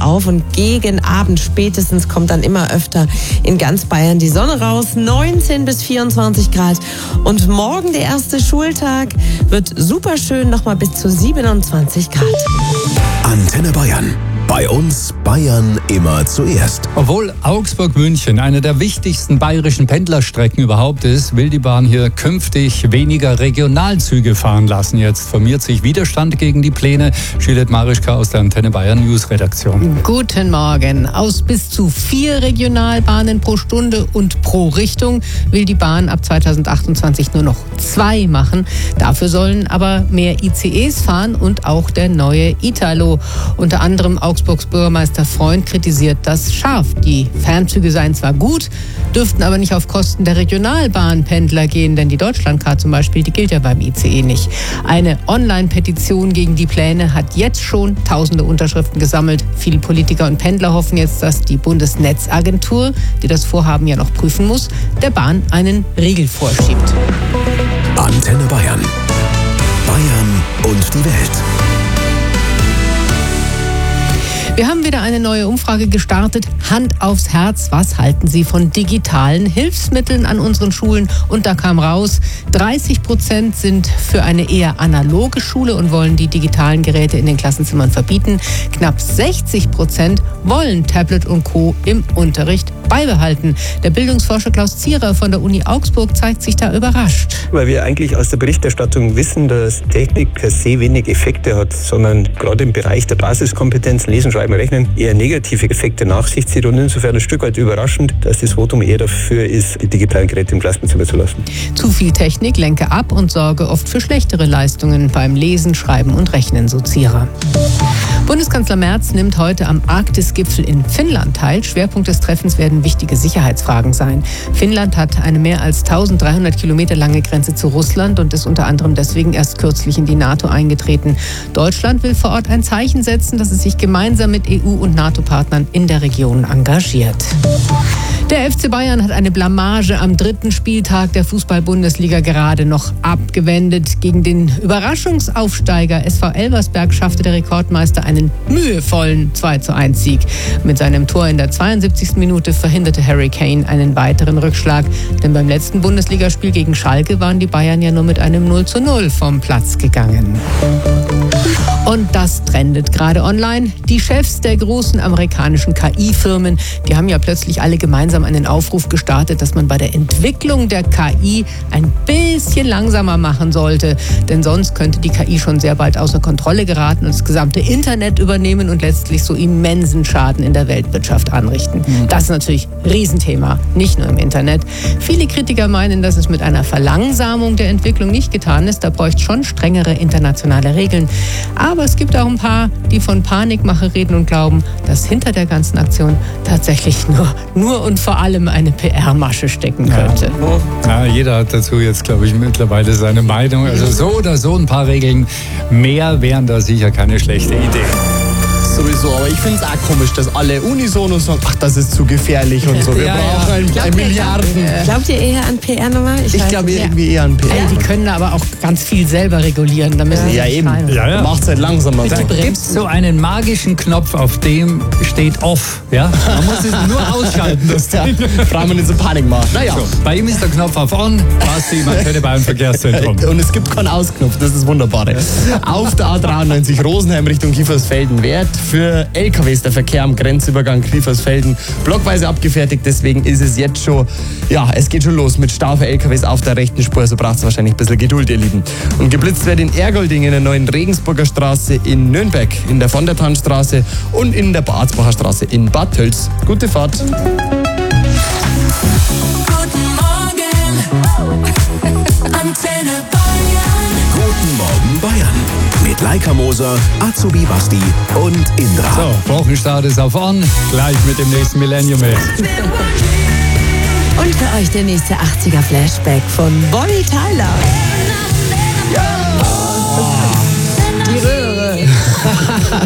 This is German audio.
auf und gegen Abend spätestens kommt dann immer öfter in ganz Bayern die Sonne raus. 19 bis 24 Grad. Und morgen, der erste Schultag, wird super schön, nochmal bis zu 27 Grad. Antenne Bayern. Bei uns Bayern immer zuerst. Obwohl Augsburg-München eine der wichtigsten bayerischen Pendlerstrecken überhaupt ist, will die Bahn hier künftig weniger Regionalzüge fahren lassen. Jetzt formiert sich Widerstand gegen die Pläne. Juliette Marischka aus der Antenne Bayern News-Redaktion. Guten Morgen. Aus bis zu 4 Regionalbahnen pro Stunde und pro Richtung will die Bahn ab 2028 nur noch 2 machen. Dafür sollen aber mehr ICEs fahren und auch der neue Italo. Unter anderem Augsburgs Bürgermeister Freund kritisiert das scharf. Die Fernzüge seien zwar gut, dürften aber nicht auf Kosten der Regionalbahnpendler gehen, denn die Deutschlandcard zum Beispiel, die gilt ja beim ICE nicht. Eine Online-Petition gegen die Pläne hat jetzt schon tausende Unterschriften gesammelt. Viele Politiker und Pendler hoffen jetzt, dass die Bundesnetzagentur, die das Vorhaben ja noch prüfen muss, der Bahn einen Riegel vorschiebt. Antenne Bayern. Bayern und die Welt. Wir haben wieder eine neue Umfrage gestartet. Hand aufs Herz, was halten Sie von digitalen Hilfsmitteln an unseren Schulen? Und da kam raus, 30% sind für eine eher analoge Schule und wollen die digitalen Geräte in den Klassenzimmern verbieten. Knapp 60% wollen Tablet und Co. im Unterricht beibehalten. Der Bildungsforscher Klaus Zierer von der Uni Augsburg zeigt sich da überrascht. Weil wir eigentlich aus der Berichterstattung wissen, dass Technik per se wenig Effekte hat, sondern gerade im Bereich der Basiskompetenzen, Lesen, Schreiben, Rechnen, eher negative Effekte nach sich zieht und insofern ein Stück weit überraschend, dass das Votum eher dafür ist, die digitalen Geräte im Klassenzimmer zu lassen. Zu viel Technik lenke ab und sorge oft für schlechtere Leistungen beim Lesen, Schreiben und Rechnen, so Zierer. Bundeskanzler Merz nimmt heute am Arktis-Gipfel in Finnland teil. Schwerpunkt des Treffens werden wichtige Sicherheitsfragen sein. Finnland hat eine mehr als 1300 Kilometer lange Grenze zu Russland und ist unter anderem deswegen erst kürzlich in die NATO eingetreten. Deutschland will vor Ort ein Zeichen setzen, dass es sich gemeinsam mit EU- und NATO-Partnern in der Region engagiert. Der FC Bayern hat eine Blamage am 3. Spieltag der Fußball-Bundesliga gerade noch abgewendet. Gegen den Überraschungsaufsteiger SV Elversberg schaffte der Rekordmeister einen mühevollen 2:1-Sieg. Mit seinem Tor in der 72. Minute verhinderte Harry Kane einen weiteren Rückschlag. Denn beim letzten Bundesligaspiel gegen Schalke waren die Bayern ja nur mit einem 0:0 vom Platz gegangen. Und das trendet gerade online. Die Chefs der großen amerikanischen KI-Firmen, die haben ja plötzlich alle gemeinsam einen Aufruf gestartet, dass man bei der Entwicklung der KI ein bisschen langsamer machen sollte. Denn sonst könnte die KI schon sehr bald außer Kontrolle geraten und das gesamte Internet übernehmen und letztlich so immensen Schaden in der Weltwirtschaft anrichten. Das ist natürlich ein Riesenthema, nicht nur im Internet. Viele Kritiker meinen, dass es mit einer Verlangsamung der Entwicklung nicht getan ist. Da bräuchte es schon strengere internationale Regeln. Aber es gibt auch ein paar, die von Panikmache reden und glauben, dass hinter der ganzen Aktion tatsächlich nur und vor allem eine PR-Masche stecken könnte. Ja, jeder hat dazu jetzt, glaube ich, mittlerweile seine Meinung. Also so oder so ein paar Regeln mehr wären da sicher keine schlechte Idee. Sowieso, aber ich finde es auch komisch, dass alle unisono sagen, ach, das ist zu gefährlich und so. Wir brauchen ein Milliarden. Glaubt ihr eher an PR nochmal? Ich glaube irgendwie eher an PR. Die können aber auch ganz viel selber regulieren. Da müssen Ja, eben. Ja. Macht es halt langsamer. Da gibt es so einen magischen Knopf, auf dem steht Off. Ja? Man muss es nur ausschalten. Das Ja, brauchen wir nicht so Panik machen. Naja. So, bei ihm ist der Knopf auf On, passt die Antenne Bayern Verkehrszentrum. Und es gibt keinen Ausknopf, das ist das Wunderbare. Auf der A93 Rosenheim Richtung Kiefersfelden wird für LKWs der Verkehr am Grenzübergang Kiefersfelden blockweise abgefertigt. Deswegen ist es jetzt schon, ja, es geht schon los mit Stau für LKWs auf der rechten Spur. Also braucht es wahrscheinlich ein bisschen Geduld, ihr Lieben. Und geblitzt wird in Ergolding, in der neuen Regensburger Straße, in Nürnberg, in der Von der Tannstraße und in der Arzbacher Straße in Bad Tölz. Gute Fahrt. Guten Morgen, Antenne Bayern. Guten Morgen Bayern. Mit Laika Moser, Azubi Basti und Indra. So, Wochenstart ist auf On, gleich mit dem nächsten Millennium Hit. Und für euch der nächste 80er-Flashback von Bonnie Tyler. Die Röhre.